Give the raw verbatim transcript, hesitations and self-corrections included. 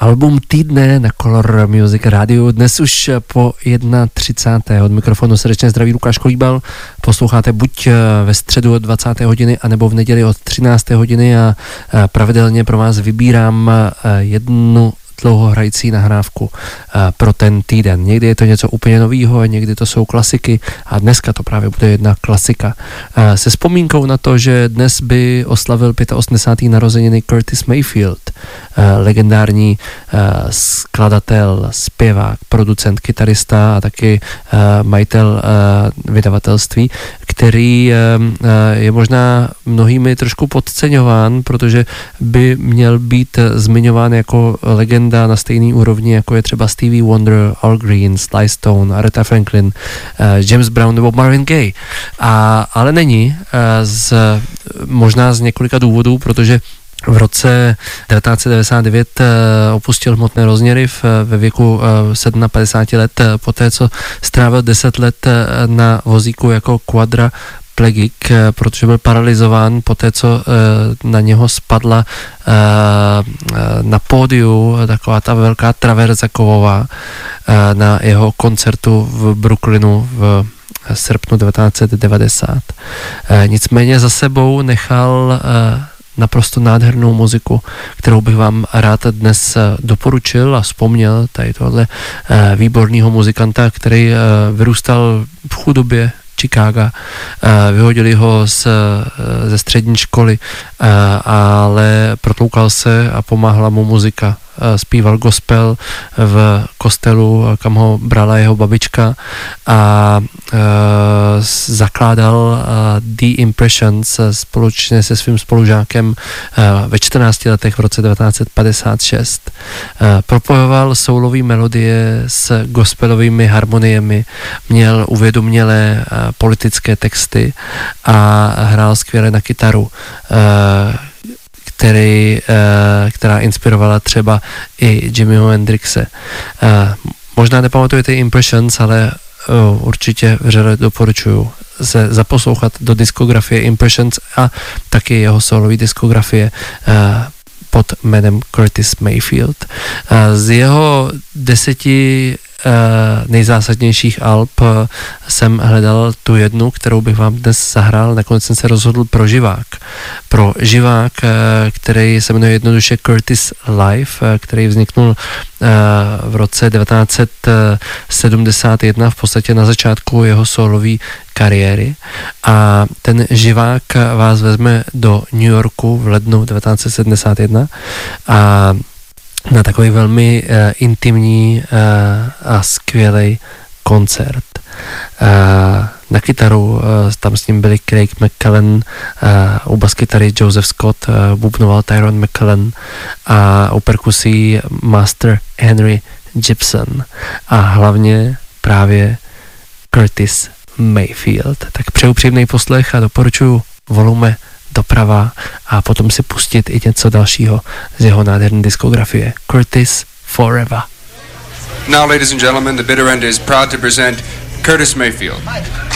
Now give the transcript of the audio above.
Album týdne na Color Music Radio. Dnes už po třicáté jedna. Od mikrofonu srdečně zdraví Lukáš Kolíbal. Posloucháte buď ve středu od dvacáté hodiny, anebo v neděli od třinácté hodiny a pravidelně pro vás vybírám jednu dlouhohrající nahrávku pro ten týden. Někdy je to něco úplně novýho, někdy to jsou klasiky a dneska to právě bude jedna klasika. Se vzpomínkou na to, že dnes by oslavil osmdesátého pátého narozeniny Curtis Mayfield, legendární skladatel, zpěvák, producent, kytarista a taky majitel vydavatelství, který je možná mnohými trošku podceňován, protože by měl být zmiňován jako legenda na stejný úrovni, jako je třeba Stevie Wonder, Al Green, Sly Stone, Aretha Franklin, James Brown nebo Marvin Gaye. A, ale není, z, možná z několika důvodů, protože v roce devatenáct set devadesát devět opustil hmotné rozměry ve věku padesáti sedmi let, poté co strávil deset let na vozíku jako quadra plegik, protože byl paralyzován poté, co na něho spadla na pódiu taková ta velká traverza kovová na jeho koncertu v Brooklynu v srpnu devatenáct set devadesát. Nicméně za sebou nechal naprosto nádhernou muziku, kterou bych vám rád dnes doporučil a vzpomněl tady tohle výborného muzikanta, který vyrůstal v chudobě Chicaga, vyhodili ho z, ze střední školy, ale protloukal se a pomáhala mu muzika. Zpíval gospel v kostelu, kam ho brala jeho babička a e, zakládal The Impressions společně se svým spolužákem e, ve čtrnácti letech v roce devatenáct set padesát šest. E, propojoval soulový melodie s gospelovými harmoniemi, měl uvědomělé e, politické texty a hrál skvěle na kytaru. E, Který, která inspirovala třeba i Jimmyho Hendrixe. Možná nepamatujete Impressions, ale určitě vřele doporučuju se zaposlouchat do diskografie Impressions a taky jeho solový diskografie pod jménem Curtis Mayfield. Z jeho deseti nejzásadnějších alb jsem hledal tu jednu, kterou bych vám dnes zahrál. Nakonec jsem se rozhodl pro živák. Pro živák, který se jmenuje jednoduše Curtis Live, který vzniknul v roce devatenáct set sedmdesát jedna, v podstatě na začátku jeho solové kariéry. A ten živák vás vezme do New Yorku v lednu devatenáct set sedmdesát jedna a na takový velmi uh, intimní uh, a skvělý koncert. Uh, na kytaru uh, tam s ním byli Craig McCallan, uh, u baskytary Joseph Scott, uh, bubnoval Tyrone McCallan a u perkusí Master Henry Gibson a hlavně právě Curtis Mayfield. Tak přeju příjemný poslech a doporučuji volume doprava a potom si pustit i něco dalšího z jeho nádherné diskografie. Curtis Forever. Now, ladies and gentlemen, the bitter end is proud to present Curtis Mayfield.